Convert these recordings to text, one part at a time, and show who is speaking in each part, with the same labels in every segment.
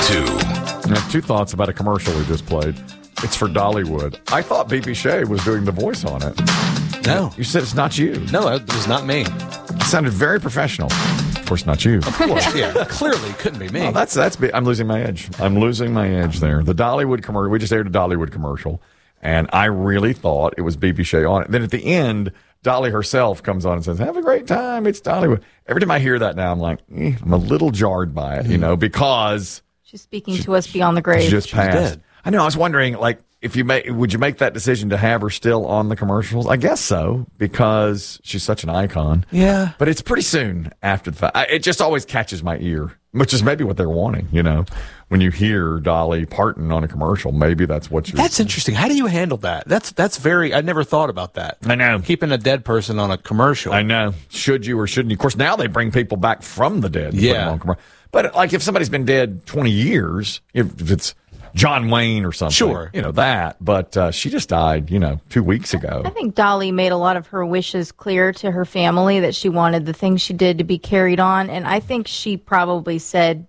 Speaker 1: 2.
Speaker 2: I have two thoughts about a commercial we just played. It's for Dollywood. I thought B.B. Shea was doing the voice on it.
Speaker 3: No.
Speaker 2: You said it's not you.
Speaker 3: No, it was not me.
Speaker 2: It sounded very professional. Of course, not you.
Speaker 3: Of course, yeah. Clearly couldn't be me.
Speaker 2: Oh, that's I'm losing my edge. I'm losing my edge there. The Dollywood commercial. We just aired a Dollywood commercial, and I really thought it was B.B. Shea on it. Then at the end, Dolly herself comes on and says, "Have a great time. It's Dollywood." Every time I hear that now, I'm like, I'm a little jarred by it, because
Speaker 4: she's speaking to us beyond the grave.
Speaker 2: She just passed.
Speaker 3: dead.
Speaker 2: I know. I was wondering, if would you make that decision to have her still on the commercials? I guess so, because she's such an icon.
Speaker 3: Yeah.
Speaker 2: But it's pretty soon after the fact. It just always catches my ear, which is maybe what they're wanting, When you hear Dolly Parton on a commercial, maybe that's what you're...
Speaker 3: That's interesting. How do you handle that? That's very... I never thought about that.
Speaker 2: I know.
Speaker 3: Keeping a dead person on a commercial.
Speaker 2: I know. Should you or shouldn't you? Of course, now they bring people back from the dead.
Speaker 3: Yeah.
Speaker 2: But, if somebody's been dead 20 years, if it's John Wayne or something.
Speaker 3: Sure.
Speaker 2: That. But she just died, 2 weeks ago.
Speaker 4: I think Dolly made a lot of her wishes clear to her family that she wanted the things she did to be carried on. And I think she probably said,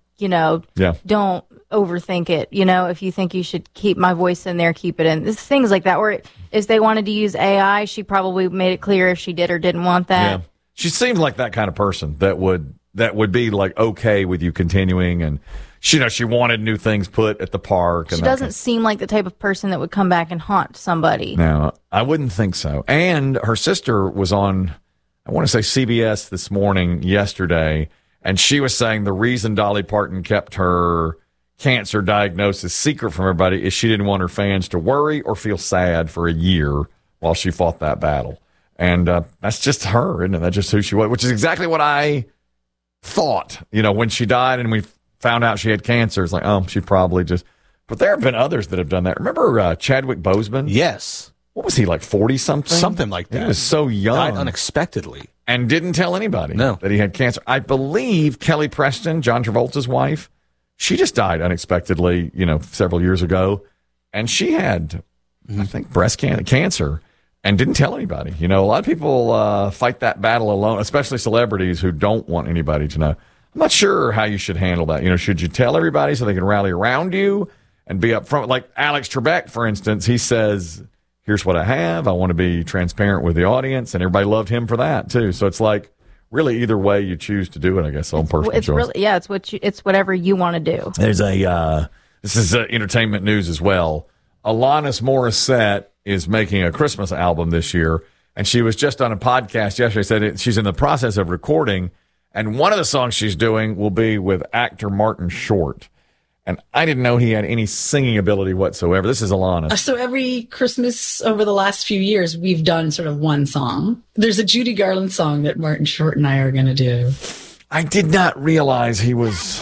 Speaker 4: don't overthink it. If you think you should keep my voice in there, keep it in. It's things like that. Or if they wanted to use AI, she probably made it clear if she did or didn't want that.
Speaker 2: Yeah. She seems like that kind of person that would be okay with you continuing, and she wanted new things put at the park.
Speaker 4: She doesn't seem like the type of person that would come back and haunt somebody.
Speaker 2: No, I wouldn't think so. And her sister was on, I want to say CBS this morning, yesterday, and she was saying the reason Dolly Parton kept her cancer diagnosis secret from everybody is she didn't want her fans to worry or feel sad for a year while she fought that battle. And that's just her, isn't it? That's just who she was, which is exactly what I thought, when she died and we found out she had cancer. It's like, she probably just... But there have been others that have done that. Remember Chadwick Boseman?
Speaker 3: Yes.
Speaker 2: What was he, 40-something?
Speaker 3: Something like that.
Speaker 2: He was so young.
Speaker 3: Died unexpectedly.
Speaker 2: And didn't tell anybody that he had cancer. I believe Kelly Preston, John Travolta's wife, she just died unexpectedly, several years ago. And she had, I think, breast cancer and didn't tell anybody. A lot of people fight that battle alone, especially celebrities who don't want anybody to know. I'm not sure how you should handle that. Should you tell everybody so they can rally around you and be up front? Like Alex Trebek, for instance, he says, here's what I have. I want to be transparent with the audience. And everybody loved him for that, too. So it's really either way you choose to do it, I guess, on personal choice.
Speaker 4: Really, yeah, it's whatever you want to do.
Speaker 2: There's this is entertainment news as well. Alanis Morissette is making a Christmas album this year. And she was just on a podcast yesterday, said she's in the process of recording. And one of the songs she's doing will be with actor Martin Short. And I didn't know he had any singing ability whatsoever. This is Alanis.
Speaker 5: So every Christmas over the last few years, we've done sort of one song. There's a Judy Garland song that Martin Short and I are going to do.
Speaker 2: I did not realize he was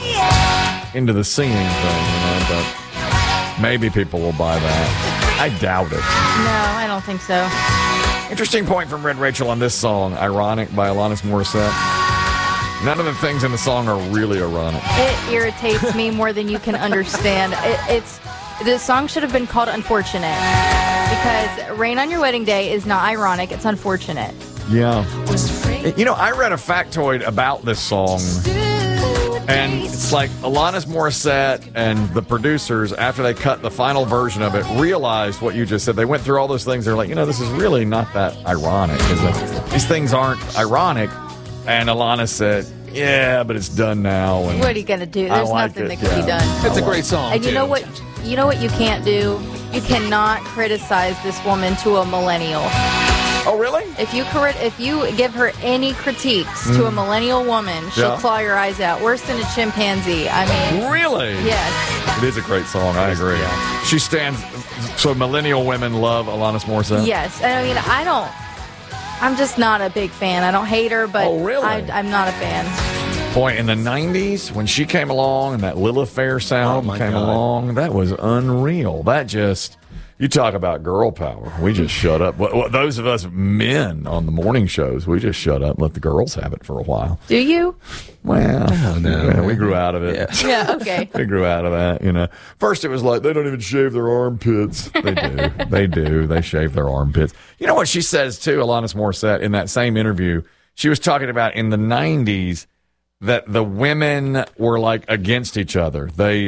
Speaker 2: into the singing thing, but maybe people will buy that. I doubt it.
Speaker 4: No, I don't think so.
Speaker 2: Interesting point from Red Rachel on this song, Ironic by Alanis Morissette. None of the things in the song are really ironic.
Speaker 4: It irritates me more than you can understand. The song should have been called Unfortunate, because Rain on Your Wedding Day is not ironic, it's unfortunate.
Speaker 2: Yeah. I read a factoid about this song, and it's like Alanis Morissette and the producers, after they cut the final version of it, realized what you just said. They went through all those things. They're like, this is really not that ironic. These things aren't ironic. And Alanis said, yeah, but it's done now. And
Speaker 4: what are you going to do? There's nothing that can be done.
Speaker 3: It's a great song,
Speaker 4: And you know what you can't do? You cannot criticize this woman to a millennial.
Speaker 2: Oh, really?
Speaker 4: If you give her any critiques to a millennial woman, she'll claw your eyes out. Worse than a chimpanzee. I mean...
Speaker 2: Really?
Speaker 4: Yes.
Speaker 2: It is a great song. I agree. Yeah. She stands... So millennial women love Alanis Morissette?
Speaker 4: Yes. I mean, I'm just not a big fan. I don't hate her, but I'm not a fan.
Speaker 2: Boy, in the 90s, when she came along and that Lilith Fair sound came along, that was unreal. That just... You talk about girl power. We just shut up. Those of us men on the morning shows, we just shut up and let the girls have it for a while.
Speaker 4: Do you?
Speaker 2: Well, no. We grew out of it.
Speaker 4: Yeah, okay.
Speaker 2: We grew out of that, First it was like, they don't even shave their armpits. They do. They do. They shave their armpits. You know what she says, too, Alanis Morissette, in that same interview? She was talking about in the 90s, that the women were like against each other. They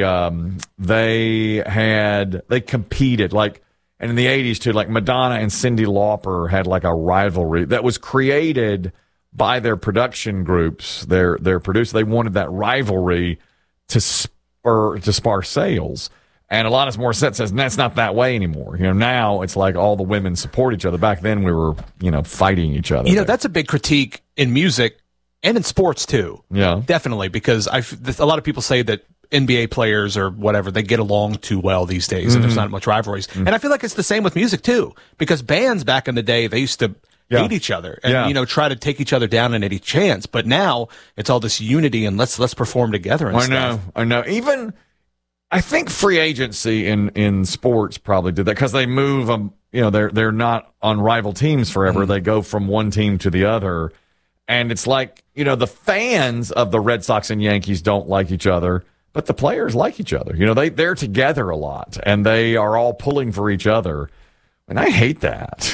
Speaker 2: competed like, and in the 80s too, like Madonna and Cyndi Lauper had like a rivalry that was created by their production groups, their producers. They wanted that rivalry to spar sales. And Alanis Morissette says that's not that way anymore. Now it's like all the women support each other. Back then we were, fighting each other.
Speaker 3: That's a big critique in music and in sports too.
Speaker 2: Yeah,
Speaker 3: definitely, because a lot of people say that NBA players or whatever, they get along too well these days, and there's not much rivalries. And I feel like it's the same with music too, because bands back in the day, they used to hate each other and try to take each other down in any chance. But now it's all this unity and let's perform together and stuff.
Speaker 2: I know. Even I think free agency in sports probably did that because they move them. They're not on rival teams forever. They go from one team to the other. And it's like, the fans of the Red Sox and Yankees don't like each other, but the players like each other. They're together a lot, and they are all pulling for each other. And I hate that.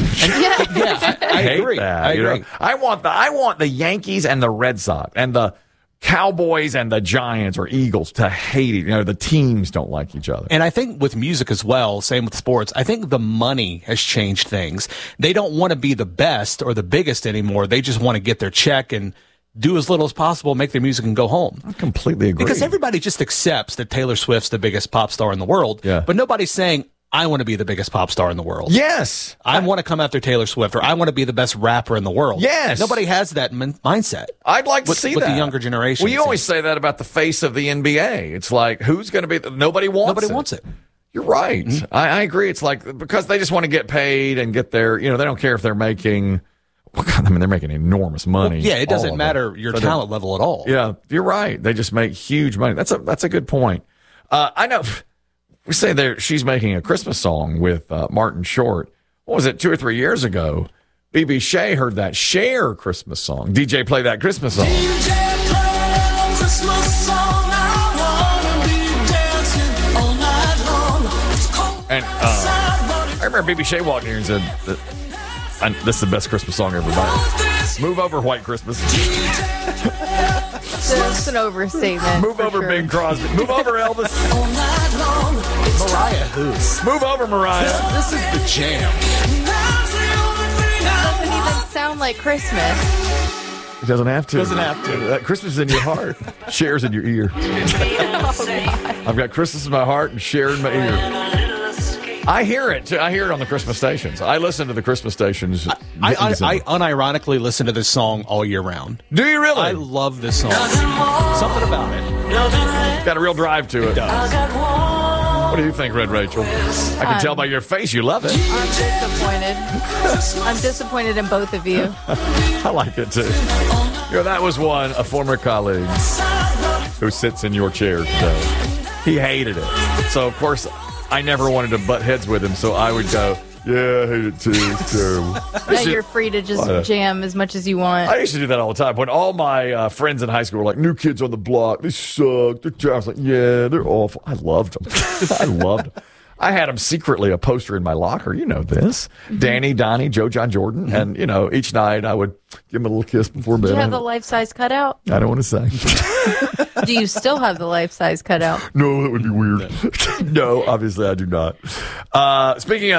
Speaker 3: I
Speaker 2: hate
Speaker 3: agree.
Speaker 2: that.
Speaker 3: I agree.
Speaker 2: I want the Yankees and the Red Sox and the Cowboys and the Giants or Eagles to hate it. The teams don't like each other.
Speaker 3: And I think with music as well, same with sports, I think the money has changed things. They don't want to be the best or the biggest anymore. They just want to get their check and do as little as possible, make their music and go home.
Speaker 2: I completely agree.
Speaker 3: Because everybody just accepts that Taylor Swift's the biggest pop star in the world.
Speaker 2: Yeah.
Speaker 3: But nobody's saying, I want to be the biggest pop star in the world.
Speaker 2: Yes.
Speaker 3: I want to come after Taylor Swift, or I want to be the best rapper in the world.
Speaker 2: Yes.
Speaker 3: Nobody has that mindset.
Speaker 2: I'd like to see that.
Speaker 3: With the younger generation.
Speaker 2: Well, you always say that about the face of the NBA. It's like, who's going to be... Nobody wants it. You're right. Mm-hmm. I agree. It's like, because they just want to get paid and get their... they don't care if they're making... they're making enormous money.
Speaker 3: Well, it doesn't matter your talent level at all.
Speaker 2: Yeah, you're right. They just make huge money. That's a good point. I know... We say she's making a Christmas song with Martin Short. What was it, 2 or 3 years ago? B.B. Shea heard that Cher Christmas song. DJ, play that Christmas song. DJ, play Christmas song. I wanna be dancing all night long. And I remember B.B. Shea walked in here and said, this is the best Christmas song ever made. Move over, White Christmas.
Speaker 4: That's an overstatement.
Speaker 2: Move over, sure. Bing Crosby. Move over, Elvis.
Speaker 3: Mariah who?
Speaker 2: Move over, Mariah.
Speaker 3: This is the jam.
Speaker 4: It doesn't even sound like Christmas.
Speaker 2: It doesn't have to.
Speaker 3: Doesn't have to.
Speaker 2: Christmas is in your heart. Cher's in your ear. I've got Christmas in my heart and Cher in my ear. I hear it, too. I hear it on the Christmas stations. I listen to the Christmas stations.
Speaker 3: I unironically listen to this song all year round.
Speaker 2: Do you really?
Speaker 3: I love this song. Something about it.
Speaker 2: It's got a real drive to it.
Speaker 3: It does.
Speaker 2: What do you think, Red Rachel? I can tell by your face you love it.
Speaker 4: I'm disappointed. I'm disappointed in both of you.
Speaker 2: I like it, too. That was a former colleague who sits in your chair today. He hated it. So, of course... I never wanted to butt heads with him, so I would go, yeah, I hate it too. It's terrible.
Speaker 4: Now you're free to just jam as much as you want.
Speaker 2: I used to do that all the time. When all my friends in high school were like, new kids on the block, they suck. I was like, yeah, they're awful. I loved them. I loved them. I had them secretly a poster in my locker. You know this. Mm-hmm. Danny, Donnie, Joe, John, Jordan. Mm-hmm. And, each night I would give them a little kiss before bed.
Speaker 4: Do you have the life-size cutout?
Speaker 2: I don't want to say.
Speaker 4: Do you still have the life-size cutout?
Speaker 2: No, that would be weird. No, obviously I do not. Speaking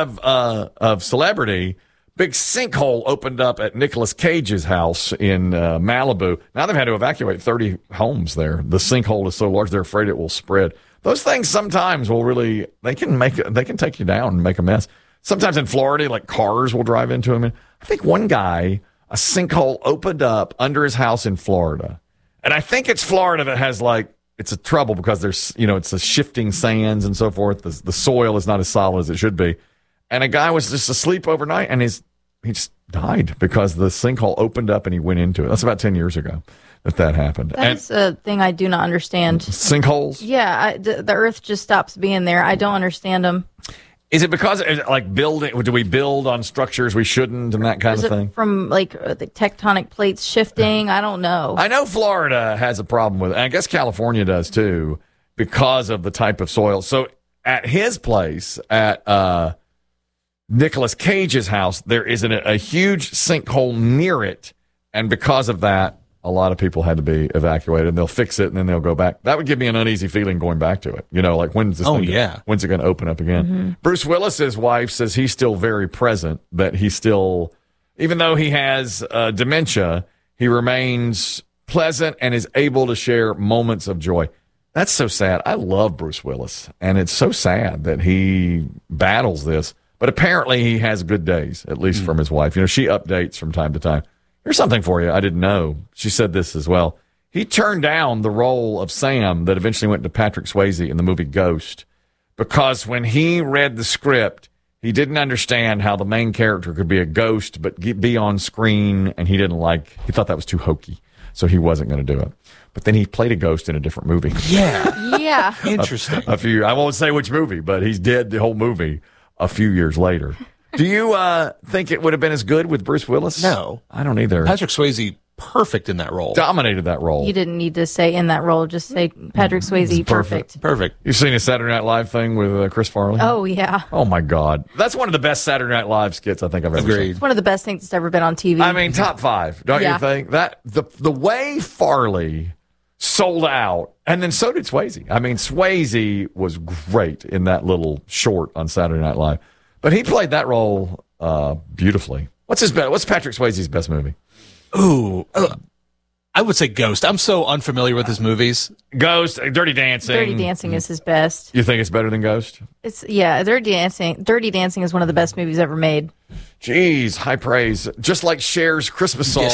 Speaker 2: of celebrity, big sinkhole opened up at Nicolas Cage's house in Malibu. Now they've had to evacuate 30 homes there. The sinkhole is so large they're afraid it will spread. Those things sometimes will really, they can take you down and make a mess. Sometimes in Florida, like cars will drive into them. I think one guy, a sinkhole opened up under his house in Florida. And I think it's Florida that has it's a trouble because there's, it's the shifting sands and so forth. The soil is not as solid as it should be. And a guy was just asleep overnight and he just died because the sinkhole opened up and he went into it. That's about 10 years ago that happened.
Speaker 4: That's a thing I do not understand.
Speaker 2: Sinkholes?
Speaker 4: Yeah, the earth just stops being there. I don't understand them.
Speaker 2: Is it because building? Do we build on structures we shouldn't and that kind of thing?
Speaker 4: From the tectonic plates shifting? I don't know.
Speaker 2: I know Florida has a problem with it. I guess California does too because of the type of soil. So at his place, at Nicolas Cage's house, there is a huge sinkhole near it. And because of that, a lot of people had to be evacuated, and they'll fix it, and then they'll go back. That would give me an uneasy feeling going back to it. Like when's this when's it going to open up again? Mm-hmm. Bruce Willis's wife says he's still very present, that he's still, even though he has dementia, he remains pleasant and is able to share moments of joy. That's so sad. I love Bruce Willis, and it's so sad that he battles this. But apparently he has good days, at least from his wife. She updates from time to time. Here's something for you I didn't know. She said this as well. He turned down the role of Sam that eventually went to Patrick Swayze in the movie Ghost because when he read the script, he didn't understand how the main character could be a ghost but be on screen, and he thought that was too hokey, so he wasn't going to do it. But then he played a ghost in a different movie.
Speaker 3: Yeah.
Speaker 4: Yeah.
Speaker 3: Interesting.
Speaker 2: I won't say which movie, but he's dead the whole movie a few years later. Do you think it would have been as good with Bruce Willis?
Speaker 3: No.
Speaker 2: I don't either.
Speaker 3: Patrick Swayze, perfect in that role.
Speaker 2: Dominated that role.
Speaker 4: You didn't need to say in that role. Just say Patrick Swayze, perfect.
Speaker 3: Perfect.
Speaker 2: You've seen a Saturday Night Live thing with Chris Farley?
Speaker 4: Oh, yeah.
Speaker 2: Oh, my God. That's one of the best Saturday Night Live skits I think I've ever seen.
Speaker 4: It's one of the best things that's ever been on TV.
Speaker 2: I mean, top 5, don't you think? That the way Farley sold out, and then so did Swayze. I mean, Swayze was great in that little short on Saturday Night Live. But he played that role beautifully. What's Patrick Swayze's best movie?
Speaker 3: Ooh, I would say Ghost. I'm so unfamiliar with his movies.
Speaker 2: Ghost, Dirty Dancing.
Speaker 4: Dirty Dancing is his best.
Speaker 2: You think it's better than Ghost?
Speaker 4: Dirty Dancing is one of the best movies ever made.
Speaker 2: Jeez, high praise. Just like Cher's Christmas song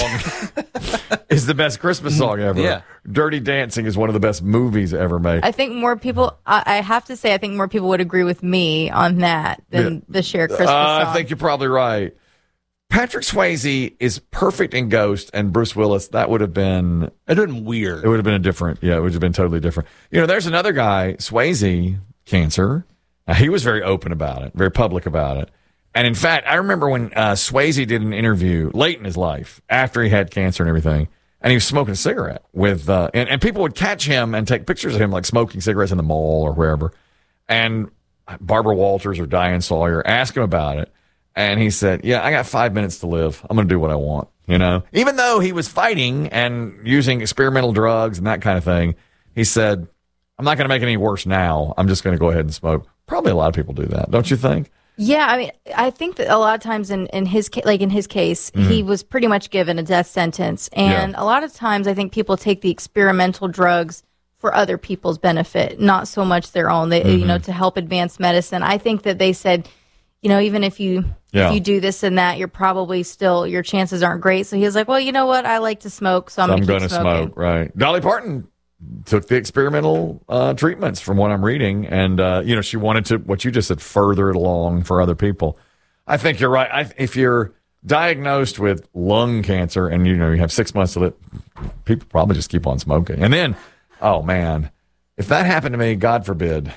Speaker 2: is the best Christmas song ever.
Speaker 3: Yeah.
Speaker 2: Dirty Dancing is one of the best movies ever made.
Speaker 4: I think more people, I have to say, I think more people would agree with me on that than the Cher Christmas song.
Speaker 2: I think you're probably right. Patrick Swayze is perfect in Ghost, and Bruce Willis, that would have been...
Speaker 3: It would have been weird.
Speaker 2: It would have been it would have been totally different. There's another guy, Swayze, cancer. He was very open about it, very public about it. And in fact, I remember when Swayze did an interview late in his life, after he had cancer and everything, and he was smoking a cigarette with... and people would catch him and take pictures of him, like smoking cigarettes in the mall or wherever. And Barbara Walters or Diane Sawyer asked him about it. And he said, yeah, I got 5 minutes to live. I'm going to do what I want, Even though he was fighting and using experimental drugs and that kind of thing, he said, I'm not going to make it any worse now. I'm just going to go ahead and smoke. Probably a lot of people do that, don't you think?
Speaker 4: Yeah, I mean, I think that a lot of times in his case, mm-hmm. he was pretty much given a death sentence. And a lot of times I think people take the experimental drugs for other people's benefit, not so much their own, to help advance medicine. I think that they said... even if you do this and that, you're probably still, your chances aren't great. So he was like, well, you know what? I like to smoke, so I'm going to smoke.
Speaker 2: Right. Dolly Parton took the experimental treatments from what I'm reading. And, she wanted to, what you just said, further it along for other people. I think you're right. If you're diagnosed with lung cancer and, you have 6 months to live, people probably just keep on smoking. And then, oh, man, if that happened to me, God forbid,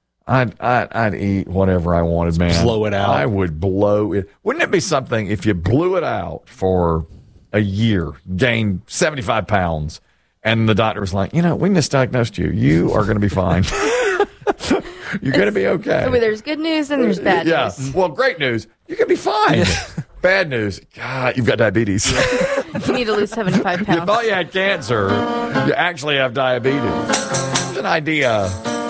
Speaker 2: I'd eat whatever I wanted, man.
Speaker 3: Blow it out.
Speaker 2: I would blow it. Wouldn't it be something if you blew it out for a year, gained 75 pounds, and the doctor was like, we misdiagnosed you. You are going to be fine. You're going to be okay.
Speaker 4: So there's good news and there's bad news.
Speaker 2: Yeah. Well, great news. You're going to be fine. Bad news. God, you've got diabetes.
Speaker 4: You need to lose 75 pounds.
Speaker 2: You thought you had cancer. You actually have diabetes. It's an idea.